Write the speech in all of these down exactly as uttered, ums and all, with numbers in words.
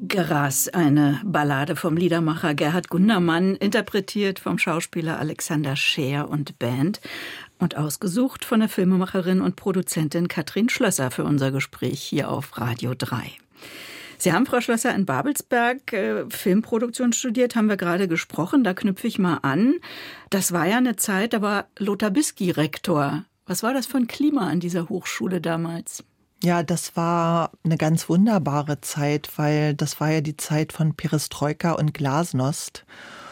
Geraß, eine Ballade vom Liedermacher Gerhard Gundermann, interpretiert vom Schauspieler Alexander Scheer und Band und ausgesucht von der Filmemacherin und Produzentin Katrin Schlösser für unser Gespräch hier auf Radio drei. Sie haben, Frau Schlösser, in Babelsberg äh, Filmproduktion studiert, haben wir gerade gesprochen, da knüpfe ich mal an. Das war ja eine Zeit, da war Lothar Bisky Rektor. Was war das für ein Klima an dieser Hochschule damals? Ja, das war eine ganz wunderbare Zeit, weil das war ja die Zeit von Perestroika und Glasnost.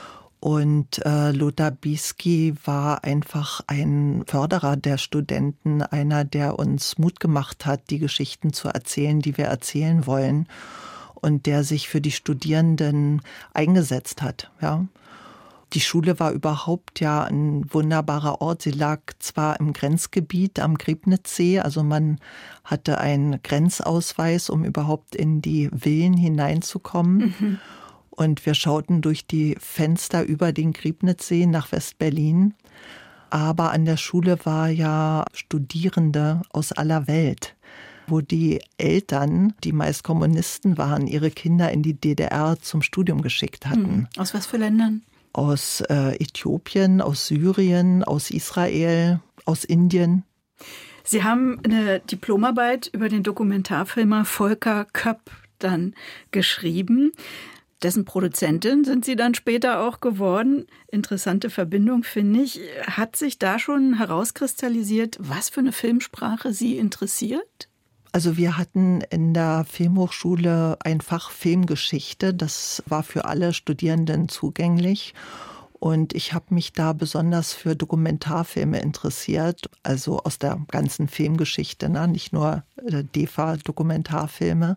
Und äh, Lothar Bisky war einfach ein Förderer der Studenten, einer, der uns Mut gemacht hat, die Geschichten zu erzählen, die wir erzählen wollen. Und der sich für die Studierenden eingesetzt hat, ja. Die Schule war überhaupt ja ein wunderbarer Ort. Sie lag zwar im Grenzgebiet am Griebnitzsee, also man hatte einen Grenzausweis, um überhaupt in die Villen hineinzukommen. Mhm. Und wir schauten durch die Fenster über den Griebnitzsee nach West-Berlin. Aber an der Schule war ja Studierende aus aller Welt, wo die Eltern, die meist Kommunisten waren, ihre Kinder in die D D R zum Studium geschickt hatten. Aus was für Ländern? Aus äh, Äthiopien, aus Syrien, aus Israel, aus Indien. Sie haben eine Diplomarbeit über den Dokumentarfilmer Volker Köpp dann geschrieben. Dessen Produzentin sind Sie dann später auch geworden. Interessante Verbindung, finde ich. Hat sich da schon herauskristallisiert, was für eine Filmsprache Sie interessiert? Also wir hatten in der Filmhochschule ein Fach Filmgeschichte. Das war für alle Studierenden zugänglich. Und ich habe mich da besonders für Dokumentarfilme interessiert, also aus der ganzen Filmgeschichte, ne? Nicht nur D E F A-Dokumentarfilme.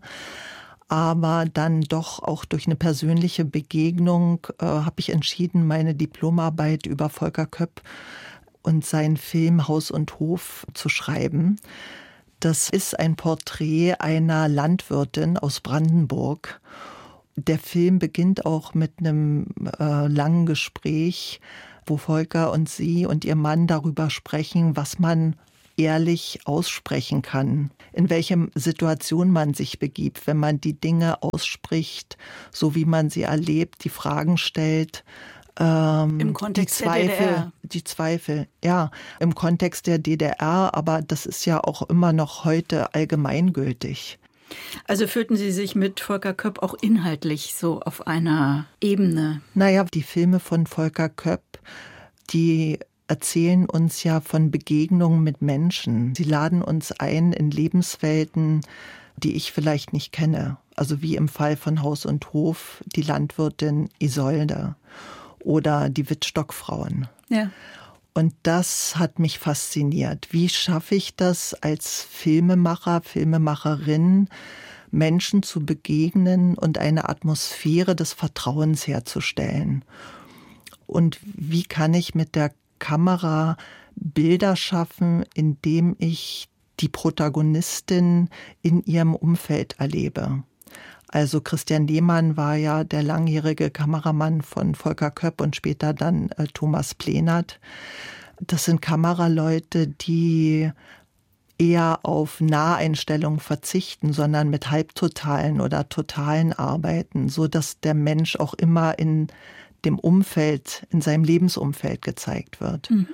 Aber dann doch auch durch eine persönliche Begegnung äh, habe ich entschieden, meine Diplomarbeit über Volker Köpp und seinen Film Haus und Hof zu schreiben. Das ist ein Porträt einer Landwirtin aus Brandenburg. Der Film beginnt auch mit einem äh, langen Gespräch, wo Volker und sie und ihr Mann darüber sprechen, was man ehrlich aussprechen kann, in welcher Situation man sich begibt, wenn man die Dinge ausspricht, so wie man sie erlebt, die Fragen stellt. Ähm, Im Kontext die Zweifel, der D D R. Die Zweifel, ja, im Kontext der D D R, aber das ist ja auch immer noch heute allgemeingültig. Also fühlten Sie sich mit Volker Köpp auch inhaltlich so auf einer Ebene? Naja, die Filme von Volker Köpp, die erzählen uns ja von Begegnungen mit Menschen. Sie laden uns ein in Lebenswelten, die ich vielleicht nicht kenne. Also wie im Fall von Haus und Hof, die Landwirtin Isolde. Oder die Wittstock-Frauen. Ja. Und das hat mich fasziniert. Wie schaffe ich das als Filmemacher, Filmemacherin, Menschen zu begegnen und eine Atmosphäre des Vertrauens herzustellen? Und wie kann ich mit der Kamera Bilder schaffen, indem ich die Protagonistin in ihrem Umfeld erlebe? Also Christian Lehmann war ja der langjährige Kameramann von Volker Köpp und später dann äh, Thomas Plehnert. Das sind Kameraleute, die eher auf Naheinstellungen verzichten, sondern mit halbtotalen oder totalen arbeiten, so dass der Mensch auch immer in dem Umfeld, in seinem Lebensumfeld gezeigt wird. Mhm.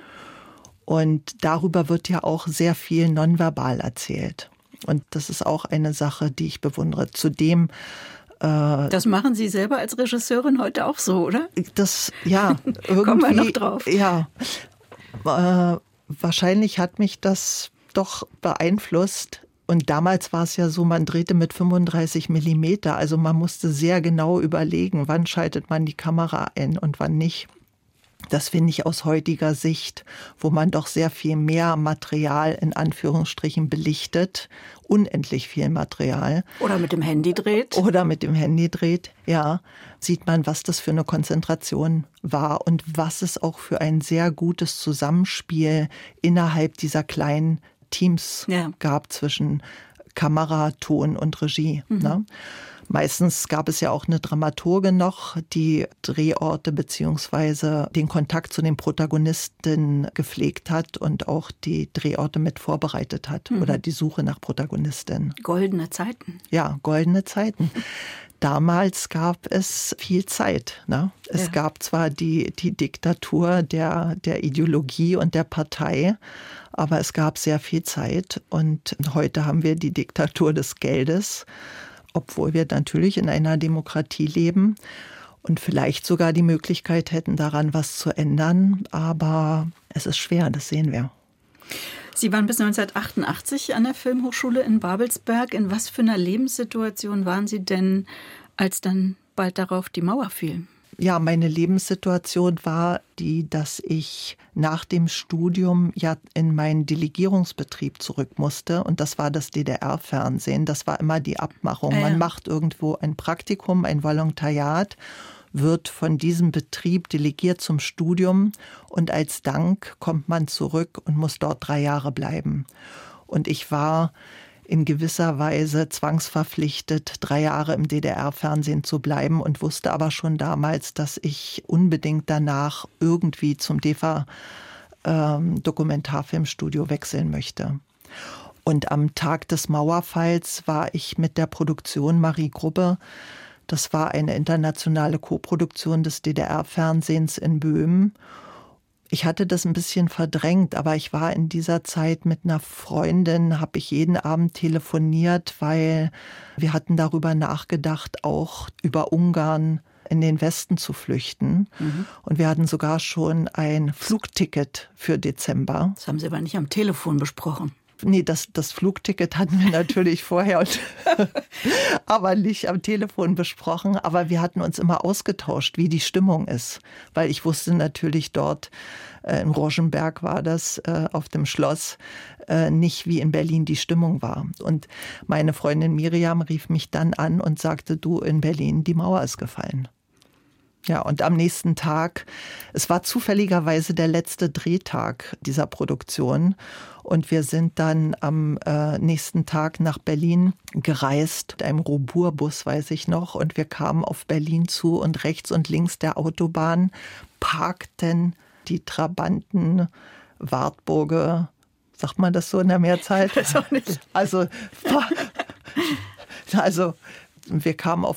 Und darüber wird ja auch sehr viel nonverbal erzählt. Und das ist auch eine Sache, die ich bewundere. Zudem äh, das machen Sie selber als Regisseurin heute auch so, oder? Das, ja. Irgendwie, kommen wir noch drauf. Ja. Äh, wahrscheinlich hat mich das doch beeinflusst. Und damals war es ja so, man drehte mit fünfunddreißig Millimeter. Also man musste sehr genau überlegen, wann schaltet man die Kamera ein und wann nicht. Das finde ich aus heutiger Sicht, wo man doch sehr viel mehr Material in Anführungsstrichen belichtet, unendlich viel Material. Oder mit dem Handy dreht. Oder mit dem Handy dreht, ja, sieht man, was das für eine Konzentration war und was es auch für ein sehr gutes Zusammenspiel innerhalb dieser kleinen Teams ja. gab zwischen Kamera, Ton und Regie. Mhm. Ne? Meistens gab es ja auch eine Dramaturgin noch, die Drehorte beziehungsweise den Kontakt zu den Protagonisten gepflegt hat und auch die Drehorte mit vorbereitet hat mhm. oder die Suche nach Protagonistin. Goldene Zeiten. Ja, goldene Zeiten. damals gab es viel Zeit. Ne? Es ja. gab zwar die, die Diktatur der, der Ideologie und der Partei, aber es gab sehr viel Zeit. Und heute haben wir die Diktatur des Geldes, obwohl wir natürlich in einer Demokratie leben und vielleicht sogar die Möglichkeit hätten, daran was zu ändern. Aber es ist schwer, das sehen wir. Sie waren bis neunzehnhundertachtundachtzig an der Filmhochschule in Babelsberg. In was für einer Lebenssituation waren Sie denn, als dann bald darauf die Mauer fiel? Ja, meine Lebenssituation war die, dass ich nach dem Studium ja in meinen Delegierungsbetrieb zurück musste. Und das war das D D R-Fernsehen. Das war immer die Abmachung. Ah, ja. Man macht irgendwo ein Praktikum, ein Volontariat, wird von diesem Betrieb delegiert zum Studium und als Dank kommt man zurück und muss dort drei Jahre bleiben. Und ich war in gewisser Weise zwangsverpflichtet, drei Jahre im D D R-Fernsehen zu bleiben und wusste aber schon damals, dass ich unbedingt danach irgendwie zum D E F A-Dokumentarfilmstudio wechseln möchte. Und am Tag des Mauerfalls war ich mit der Produktion Marie Grubbe. Das war eine internationale Koproduktion des D D R-Fernsehens in Böhmen. Ich hatte das ein bisschen verdrängt, aber ich war in dieser Zeit mit einer Freundin, habe ich jeden Abend telefoniert, weil wir hatten darüber nachgedacht, auch über Ungarn in den Westen zu flüchten. Mhm. Und wir hatten sogar schon ein Flugticket für Dezember. Das haben Sie aber nicht am Telefon besprochen. Nee, das, das Flugticket hatten wir natürlich vorher, und aber nicht am Telefon besprochen. Aber wir hatten uns immer ausgetauscht, wie die Stimmung ist. Weil ich wusste natürlich dort, äh, in Roschenberg war das, äh, auf dem Schloss, äh, nicht wie in Berlin die Stimmung war. Und meine Freundin Miriam rief mich dann an und sagte, du, in Berlin, die Mauer ist gefallen. Ja, und am nächsten Tag, es war zufälligerweise der letzte Drehtag dieser Produktion und wir sind dann am äh, nächsten Tag nach Berlin gereist, mit einem Robur-Bus, weiß ich noch, und wir kamen auf Berlin zu und rechts und links der Autobahn parkten die Trabanten, Wartburge, sagt man das so in der Mehrzahl? Das auch nicht. Also, also wir kamen auf